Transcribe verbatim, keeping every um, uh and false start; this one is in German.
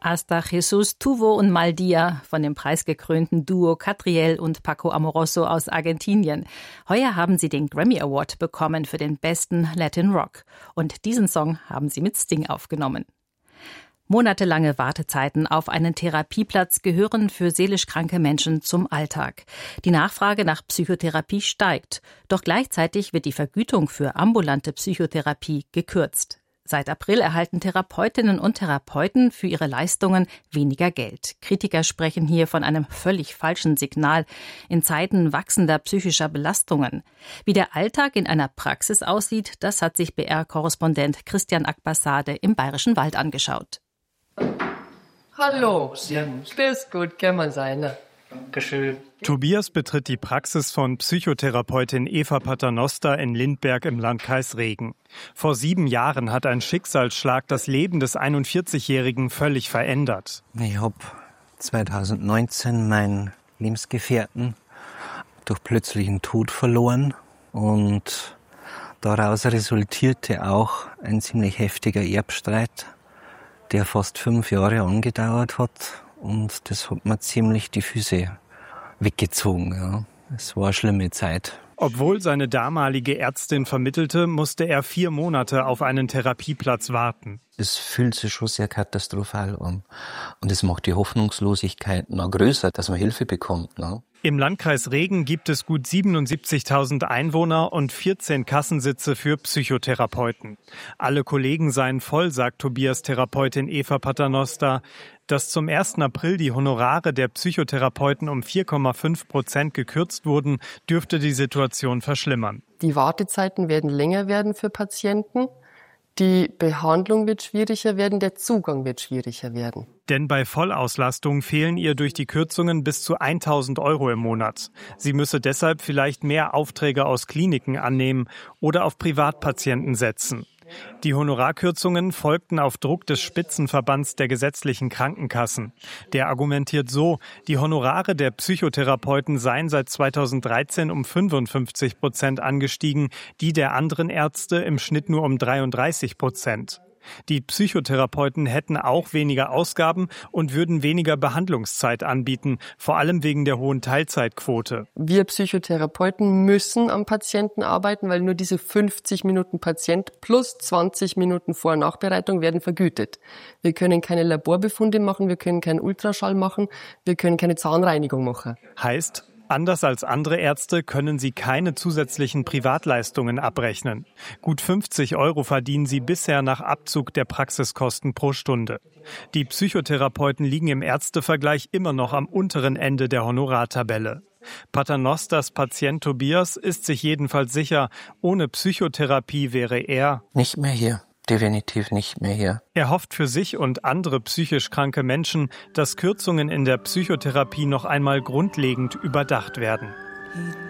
Hasta Jesus Tuvo und Mal Dia von dem preisgekrönten Duo Catriel und Paco Amoroso aus Argentinien. Heuer haben sie den Grammy Award bekommen für den besten Latin Rock. Und diesen Song haben sie mit Sting aufgenommen. Monatelange Wartezeiten auf einen Therapieplatz gehören für seelisch kranke Menschen zum Alltag. Die Nachfrage nach Psychotherapie steigt. Doch gleichzeitig wird die Vergütung für ambulante Psychotherapie gekürzt. Seit April erhalten Therapeutinnen und Therapeuten für ihre Leistungen weniger Geld. Kritiker sprechen hier von einem völlig falschen Signal in Zeiten wachsender psychischer Belastungen. Wie der Alltag in einer Praxis aussieht, das hat sich B R-Korrespondent Christian Akbassade im Bayerischen Wald angeschaut. Hallo, Servus. Das ist gut, kann man sein. Ne? Dankeschön. Tobias betritt die Praxis von Psychotherapeutin Eva Paternoster in Lindberg im Landkreis Regen. Vor sieben Jahren hat ein Schicksalsschlag das Leben des einundvierzigjährigen völlig verändert. Ich habe zweitausendneunzehn meinen Lebensgefährten durch plötzlichen Tod verloren und daraus resultierte auch ein ziemlich heftiger Erbstreit, der fast fünf Jahre angedauert hat. Und das hat mir ziemlich die Füße weggezogen. Ja. Es war eine schlimme Zeit. Obwohl seine damalige Ärztin vermittelte, musste er vier Monate auf einen Therapieplatz warten. Es fühlt sich schon sehr katastrophal an. Und es macht die Hoffnungslosigkeit noch größer, dass man Hilfe bekommt. Ne? Im Landkreis Regen gibt es gut siebenundsiebzigtausend Einwohner und vierzehn Kassensitze für Psychotherapeuten. Alle Kollegen seien voll, sagt Tobias Therapeutin Eva Paternoster. Dass zum ersten April die Honorare der Psychotherapeuten um vier Komma fünf Prozent gekürzt wurden, dürfte die Situation verschlimmern. Die Wartezeiten werden länger werden für Patienten. Die Behandlung wird schwieriger werden, der Zugang wird schwieriger werden. Denn bei Vollauslastung fehlen ihr durch die Kürzungen bis zu tausend Euro im Monat. Sie müsse deshalb vielleicht mehr Aufträge aus Kliniken annehmen oder auf Privatpatienten setzen. Die Honorarkürzungen folgten auf Druck des Spitzenverbands der gesetzlichen Krankenkassen. Der argumentiert so, die Honorare der Psychotherapeuten seien seit zweitausenddreizehn um fünfundfünfzig Prozent angestiegen, die der anderen Ärzte im Schnitt nur um dreiunddreißig Prozent. Die Psychotherapeuten hätten auch weniger Ausgaben und würden weniger Behandlungszeit anbieten, vor allem wegen der hohen Teilzeitquote. Wir Psychotherapeuten müssen am Patienten arbeiten, weil nur diese fünfzig Minuten Patient plus zwanzig Minuten Vor- und Nachbereitung werden vergütet. Wir können keine Laborbefunde machen, wir können keinen Ultraschall machen, wir können keine Zahnreinigung machen. Heißt, anders als andere Ärzte können sie keine zusätzlichen Privatleistungen abrechnen. Gut fünfzig Euro verdienen sie bisher nach Abzug der Praxiskosten pro Stunde. Die Psychotherapeuten liegen im Ärztevergleich immer noch am unteren Ende der Honorartabelle. Paternosters Patient Tobias ist sich jedenfalls sicher, ohne Psychotherapie wäre er nicht mehr hier. Definitiv nicht mehr hier. Er hofft für sich und andere psychisch kranke Menschen, dass Kürzungen in der Psychotherapie noch einmal grundlegend überdacht werden.